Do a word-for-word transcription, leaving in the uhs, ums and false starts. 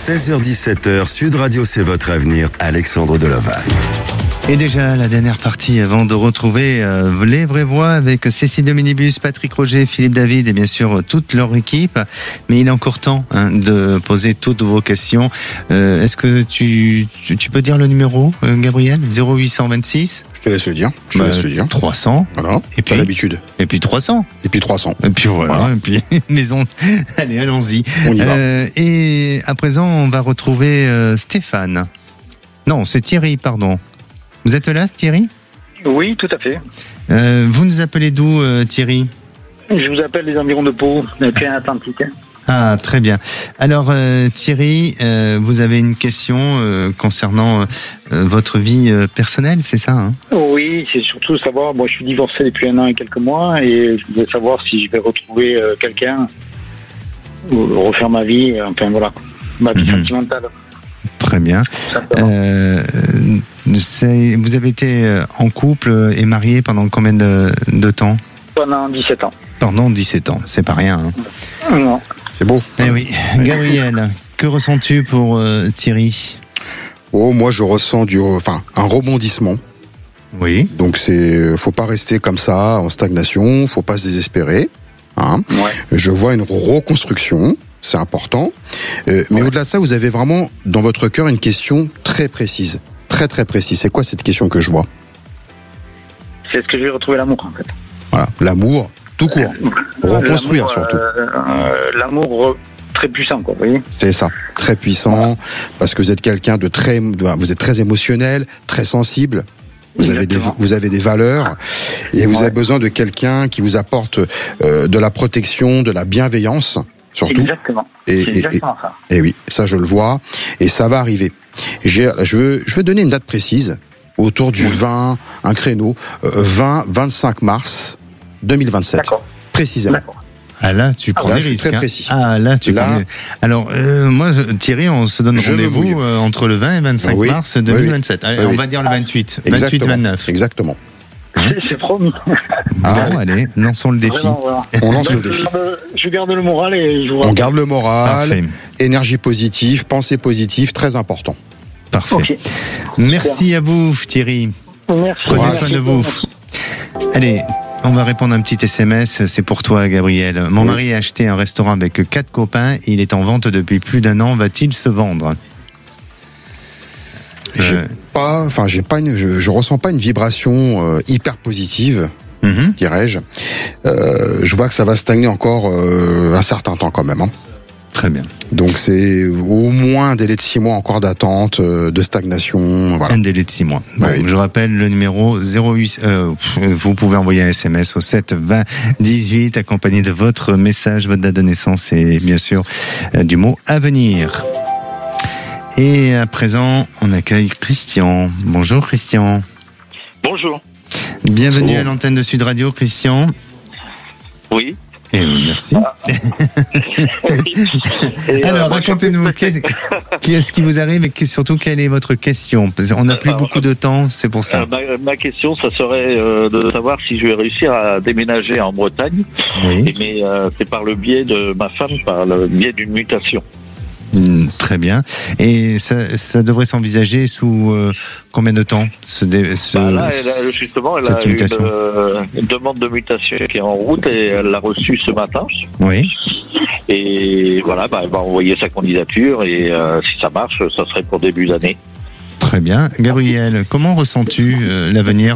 seize heures dix-sept heures, Sud Radio, c'est votre avenir, Alexandre Delovac. Et déjà la dernière partie avant de retrouver euh, les vraies voix avec Cécile de Minibus, Patrick Roger, Philippe David et bien sûr toute leur équipe. Mais il est encore temps hein, de poser toutes vos questions. Euh, est-ce que tu, tu, tu peux dire le numéro, euh, Gabriel ? zéro huit cent vingt-six Je te laisse le dire. Je te bah, laisse le dire. trois cents. Voilà. Et puis l'habitude. Et puis trois cents. Et puis trois cents. Et puis voilà. voilà. Et puis maison. Allez, allons-y. On y euh, va. Et à présent, on va retrouver euh, Stéphane. Non, c'est Thierry, pardon. Vous êtes là, Thierry ? Oui, tout à fait. Euh, vous nous appelez d'où, euh, Thierry ? Je vous appelle les environs de Pau, le Océan Atlantique. Ah, très bien. Alors, euh, Thierry, euh, vous avez une question euh, concernant euh, votre vie euh, personnelle, c'est ça hein ? Oui, c'est surtout savoir, moi je suis divorcé depuis un an et quelques mois, et je voulais savoir si je vais retrouver euh, quelqu'un, ou refaire ma vie, enfin voilà, ma vie Mm-hmm. sentimentale. Très bien. Euh, c'est, vous avez été en couple et marié pendant combien de, de temps ? Pendant dix-sept ans. Pendant dix-sept ans, c'est pas rien. Hein. Non. C'est beau. Eh oui. Gabriel, que ressens-tu pour euh, Thierry ? Oh, moi je ressens du, enfin, un rebondissement. Oui. Donc c'est, faut pas rester comme ça en stagnation, faut pas se désespérer. Hein. Ouais. Je vois une reconstruction. C'est important. Euh, mais ouais. Au-delà de ça, vous avez vraiment dans votre cœur une question très précise. Très très précise. C'est quoi cette question que je vois ? C'est ce que je vais retrouver l'amour en fait. Voilà, l'amour tout court. Euh, Reconstruire l'amour, surtout. Euh, euh, l'amour très puissant quoi, vous voyez ? C'est ça, très puissant, parce que vous êtes quelqu'un de très, vous êtes très émotionnel, très sensible. Vous avez, des, vous avez des valeurs et vous ouais. avez besoin de quelqu'un qui vous apporte euh, de la protection, de la bienveillance. Surtout. Exactement. Et, c'est et, exactement et, ça. Et oui, ça je le vois, et ça va arriver. J'ai, je veux, je veux donner une date précise autour du vingt, un créneau euh, vingt, vingt-cinq mars deux mille vingt-sept. D'accord. Précisément. D'accord. Ah là, tu prends là, des je suis risques. très hein. précis. Ah là, tu là, prends des... Alors, euh, moi, Thierry, on se donne je rendez-vous euh, entre le vingt et vingt-cinq oui, mars deux mille vingt-sept. Oui, Allez, oui, on oui. va dire le vingt-huit. Exactement. vingt-huit vingt-neuf. Exactement. C'est, c'est promis. Ah, bon, allez, lançons le défi. Vraiment, voilà. On lance Donc, le défi. Je garde, je garde le moral et je vous On garde le moral, Parfait. Énergie positive, pensée positive, très important. Parfait. Okay. Merci Super. À vous, Thierry. Merci. Prenez Merci. soin de vous. Allez, on va répondre à un petit S M S. C'est pour toi, Gabriel. Mon oui. mari a acheté un restaurant avec quatre copains. Il est en vente depuis plus d'un an. Va-t-il se vendre ? J'ai euh... pas, enfin, j'ai pas une, je, je ressens pas une vibration euh, hyper positive, mm-hmm. dirais-je. Euh, je vois que ça va stagner encore euh, un certain temps quand même. Hein. Très bien. Donc c'est au moins un délai de six mois encore d'attente, euh, de stagnation. Voilà. Un délai de six mois. Bon, oui. Je rappelle le numéro zéro huit. Euh, vous pouvez envoyer un S M S au sept vingt dix-huit accompagné de votre message, votre date de naissance et bien sûr euh, du mot à venir. Et à présent, on accueille Christian. Bonjour Christian. Bonjour. Bienvenue Bonjour. à l'antenne de Sud Radio, Christian. Oui. Et merci. Ah. et Alors, euh, racontez-nous, qu'est-ce, qu'est-ce qui vous arrive et surtout, quelle est votre question ? On n'a plus Alors, beaucoup de temps, c'est pour ça. Euh, ma, ma question, ça serait euh, de savoir si je vais réussir à déménager en Bretagne. Oui. Mais euh, c'est par le biais de ma femme, par le biais d'une mutation. Mmh, très bien. Et ça, ça devrait s'envisager sous euh, combien de temps ce, dé, ce, bah là, elle a, justement, elle a une, euh, une demande de mutation qui est en route et elle l'a reçue ce matin. Oui. Et voilà, bah, elle va envoyer sa candidature et euh, si ça marche, ça serait pour début d'année. Très bien. Gabriel, comment ressens-tu euh, l'avenir